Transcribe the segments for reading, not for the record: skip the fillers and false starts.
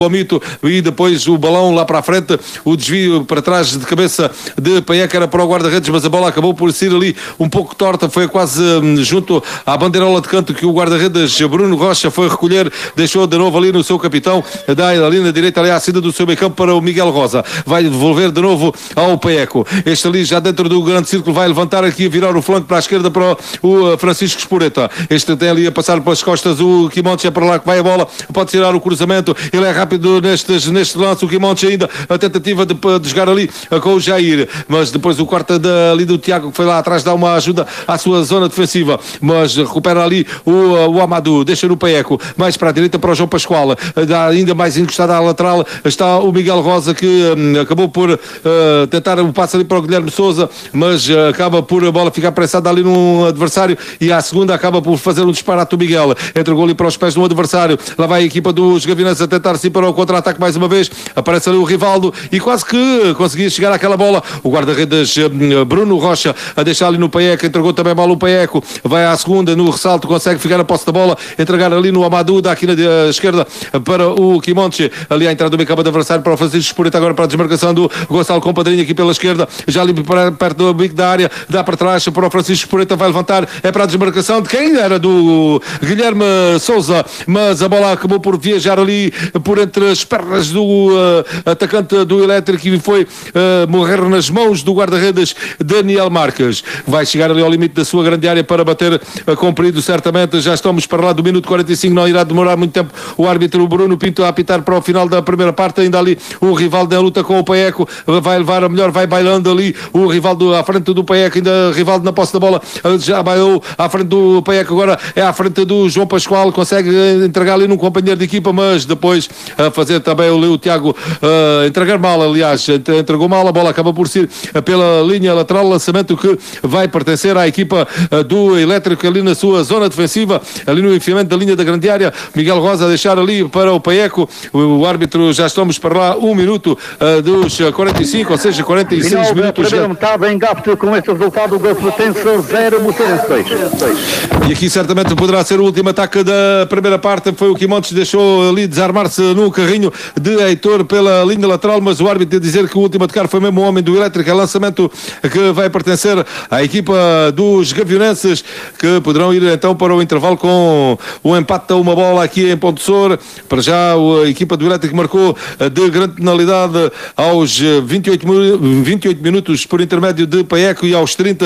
o mito e depois o balão lá para a frente, o desvio para trás de cabeça de Paiek era para o guarda-redes, mas a bola acabou por ser ali um pouco torta, foi quase junto à bandeirola de canto que o guarda-redes Bruno Rocha foi recolher, deixou de novo ali no seu capitão, dá ali na direita, ali à saída do seu meio campo para o Miguel Rosa, vai devolver de novo ao Paieco, este ali já dentro do grande círculo vai levantar aqui, virar o flanco para a esquerda para o Francisco Espureta, este tem ali a passar pelas costas, o Quimontes é para lá que vai a bola, pode tirar o cruzamento, ele é rápido neste lance, o Quimontes ainda a tentativa de jogar ali com o Jair, mas depois o corte ali do Tiago que foi lá atrás dar uma ajuda à sua zona defensiva, mas recupera ali o Amadou, deixa no Paieco, mais para a direita para o João Pascoal, dá ainda mais encostado à lateral, está o Miguel Rosa que acabou por tentar o passe ali para o Guilherme Sousa, mas acaba por a bola ficar pressada ali no adversário e à segunda acaba por fazer um disparate o Miguel, entregou ali para os pés do adversário, lá vai a equipa dos Gaviões a tentar se para o contra-ataque mais uma vez, aparece ali o Rivaldo e quase que conseguia chegar àquela bola, o guarda-redes Bruno Rocha a deixar ali no Paieco, entregou também mal o Paieco, vai à segunda no ressalto, consegue ficar a posse da bola, entregar ali no Amadou, dá aqui na esquerda para o Quimontes, ali à entrada do meio campo de adversário para o Francisco Espureta, agora para a desmarcação do Gonçalo Compadrinho aqui pela esquerda, já ali perto do bico da área, dá para trás para o Francisco Espureta, vai levantar, é para a desmarcação de quem era do Guilherme Sousa, mas a bola acabou por viajar ali por entre as pernas do atacante do Elétrico e foi morrer nas mãos do guarda-redes Daniel Marques. Vai chegar ali ao limite da sua grande área para bater comprido, certamente. Já estamos para lá do minuto 45, não irá demorar muito tempo. O árbitro Bruno Pinto a apitar para o final da primeira parte. Ainda ali o Rivaldo em luta com o Paieco, vai levar a melhor, vai bailando ali o Rivaldo à frente do Paieco, ainda Rivaldo na posse da bola, já bailou à frente do Paieco, agora é à frente do João Pascoal, consegue entregar ali num companheiro de equipa, mas depois a fazer também o Tiago entregar mal, aliás, entregou mal, a bola acaba por ser pela linha lateral, lançamento que vai pertencer à equipa do Elétrico ali na sua zona defensiva, ali no enfiamento da linha da grande área, Miguel Rosa a deixar ali para o Paieco, o árbitro, já estamos para lá, 1 minuto dos 45, ou seja, 46 final minutos. Primeira metade em Gafte, com este resultado, o Gafetense 0, Moreirense 2. E aqui certamente poderá ser o último ataque da primeira parte, foi o Quimontes, deixou ali desarmar-se no carrinho de Heitor pela linha lateral, mas o árbitro a dizer que o último a tocar foi mesmo o homem do Elétrico, é lançamento que vai pertencer à equipa dos Gavionenses, que poderão ir então para o intervalo com um empate a uma bola aqui em Ponte Sor. Para já a equipa do Elétrico marcou de grande penalidade aos 28 minutos por intermédio de Paieco e aos 30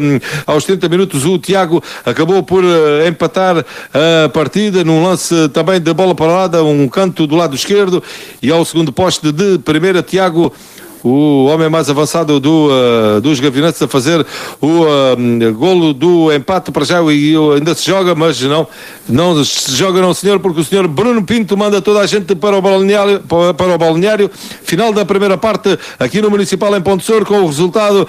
minutos o Tiago acabou por empatar a partida num lance também de bola parada, um canto do lado esquerdo, e ao segundo poste de primeira, Tiago, o homem mais avançado dos Gaviões, a fazer o golo do empate. Para já ainda se joga, mas não se joga não senhor, porque o senhor Bruno Pinto manda toda a gente para o balneário. Final da primeira parte aqui no Municipal em Ponte Sor, com o resultado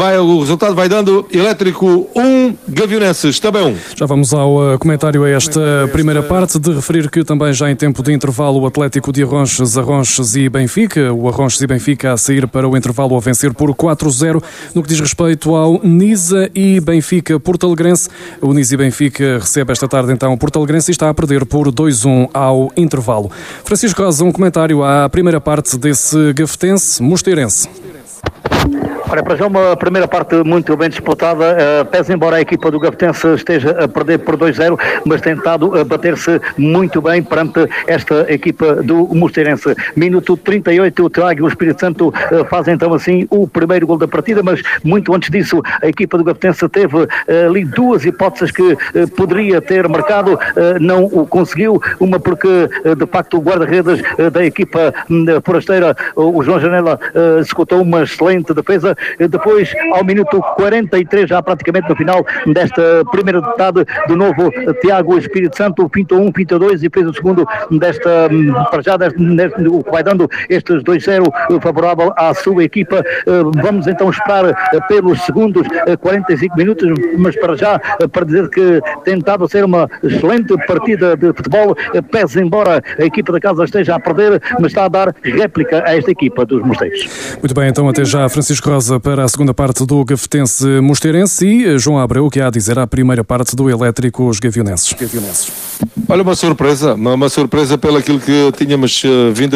vai dando Elétrico 1, Gavionenses também 1. Já vamos ao comentário a esta primeira parte, de referir que também já em tempo de intervalo o Atlético de Arronches e Benfica, o Arronches e Benfica a sair para o intervalo a vencer por 4-0. No que diz respeito ao Nisa e Benfica Porto Alegrense, o Nisa e Benfica recebe esta tarde então o Porto Alegrense e está a perder por 2-1 ao intervalo. Francisco Rosa, um comentário à primeira parte desse Gafetense Mosteirense. Ora, para já uma primeira parte muito bem disputada, pese embora a equipa do Gafetense esteja a perder por 2-0, mas tem tentado bater-se muito bem perante esta equipa do Mosteirense. Minuto 38, o Tiago e o Espírito Santo fazem então assim o primeiro gol da partida, mas muito antes disso a equipa do Gafetense teve ali duas hipóteses que poderia ter marcado, não o conseguiu, uma porque de facto o guarda-redes da equipa forasteira, o João Janela, executou uma excelente defesa. Depois, ao minuto 43, já praticamente no final desta primeira metade, do novo Tiago Espírito Santo, pinta 1, pinta 2 e fez o segundo o que vai dando estes 2-0 favorável à sua equipa. Vamos então esperar pelos segundos 45 minutos, mas para já, para dizer que tem tentado ser uma excelente partida de futebol, pese embora a equipa da casa esteja a perder, mas está a dar réplica a esta equipa dos Mosteiros. Muito bem, então até já, Francisco Rosa, para a segunda parte do Gafetense Mosteirense, e João Abreu, que há a dizer à primeira parte do Elétrico os Gavionenses. Olha, uma surpresa pelo aquilo que tínhamos vindo